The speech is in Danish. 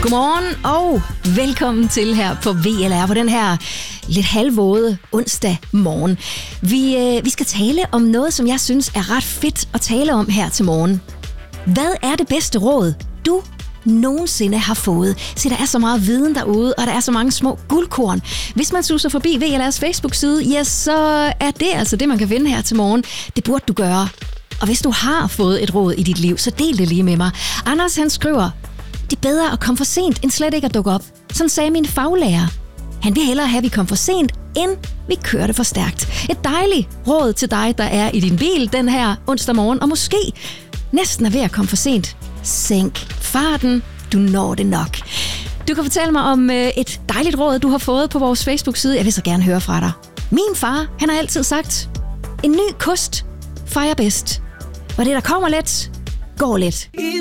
Godmorgen og velkommen til her på VLR på den her lidt halvvåde onsdag morgen. Vi skal tale om noget, som jeg synes er ret fedt at tale om her til morgen. Hvad er det bedste råd, du nogensinde har fået? Se, der er så meget viden derude, og der er så mange små guldkorn. Hvis man suser forbi VLR's Facebook-side, ja, så er det altså det, man kan finde her til morgen. Det burde du gøre. Og hvis du har fået et råd i dit liv, så del det lige med mig. Anders, han skriver: det er bedre at komme for sent, end slet ikke at dukke op. Sådan sagde min faglærer. Han vil hellere have, at vi kom for sent, end vi kørte for stærkt. Et dejligt råd til dig, der er i din bil den her onsdag morgen, og måske næsten er ved at komme for sent. Sænk farten, du når det nok. Du kan fortælle mig om et dejligt råd, du har fået på vores Facebook-side. Jeg vil så gerne høre fra dig. Min far, han har altid sagt: en ny kost fejrer bedst. Og det, der kommer let, går let.